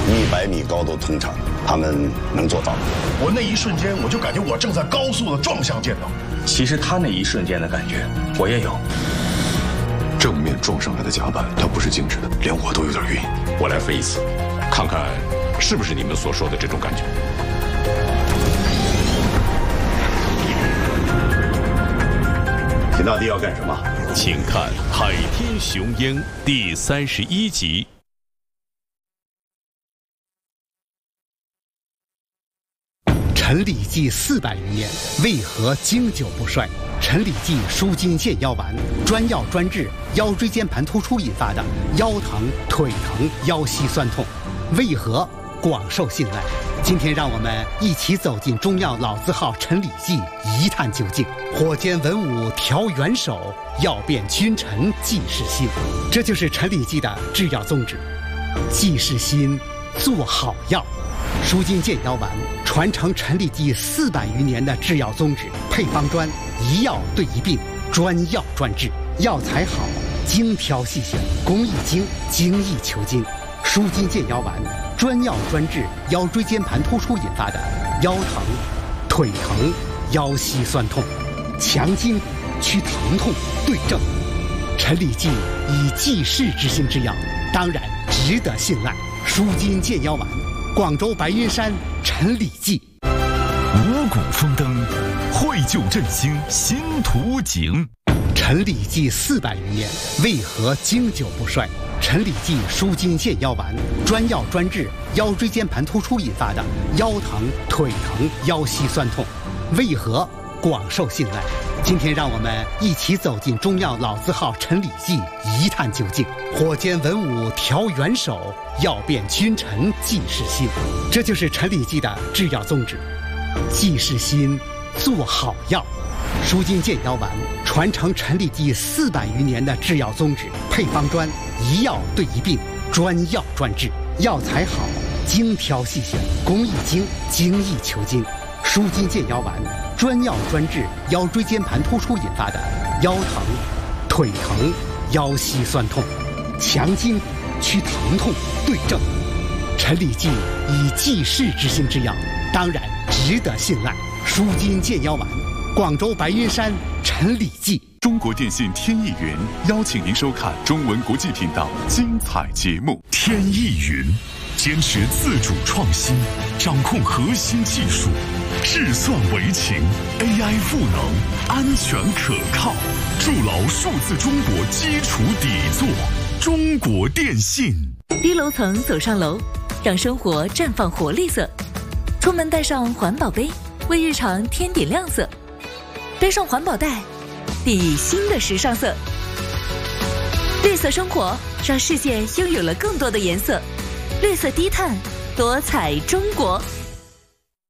100米高度通畅，他们能做到吗？ 我那一瞬间，我就感觉我正在高速的撞向箭头。 其实他那一瞬间的感觉，我也有。 正面撞上来的甲板，它不是静止的，连我都有点晕。 我来飞一次，看看是不是你们所说的这种感觉。 秦大帝要干什么？ 请看《海天雄鹰》第31集。 陈李济400余年，为何经久不衰？陈李济舒筋健腰丸，专药专治腰椎间盘突出引发的腰疼、腿疼、腰膝酸痛，为何广受信赖？今天让我们一起走进中药老字号陈李济，一探究竟。火煎文武调元首，药变君臣济世心。这就是陈李济的制药宗旨：济世心，做好药。舒筋健腰丸传承陈李济400余年的制药宗旨，配方专，一药对一病，专药专治，药材好，精挑细选，工艺精，精益求精。舒筋健腰丸专药专治腰椎间盘突出引发的腰疼、腿疼、腰膝酸痛，强筋骨，祛疼痛，对症。陈李济以济世之心之药，当然值得信赖。舒筋健腰丸，广州白云山陈李济。 五谷丰登，绘就振兴新图景。 陈李济400余年，为何经久不衰？陈李济舒筋健腰丸，专药专治腰椎间盘突出引发的腰疼、腿疼、腰膝酸痛，为何广受信赖？今天让我们一起走进中药老字号陈李济，一探究竟。火煎文武调元首，药变君臣济世心。这就是陈李济的制药宗旨：济世心，做好药。舒筋健腰丸传承陈李济400余年的制药宗旨，配方专，一药对一病，专药专治，药材好，精挑细选，工艺精，精益求精。舒筋健腰丸专药专治腰椎间盘突出引发的腰疼、腿疼、腰膝酸痛，强筋骨，祛疼痛，对症。陈李济以济世之心之药，当然值得信赖。舒筋健腰丸，广州白云山陈李济。 中国电信天翼云邀请您收看中文国际频道精彩节目。天翼云坚持自主创新，掌控核心技术，智算为情 ，AI 赋能，安全可靠，筑牢数字中国基础底座。中国电信。 低楼层走上楼，让生活绽放活力色。出门带上环保杯，为日常添点亮色。背上环保袋，砥砺新的时尚色。绿色生活让世界拥有了更多的颜色。绿色低碳，多彩中国。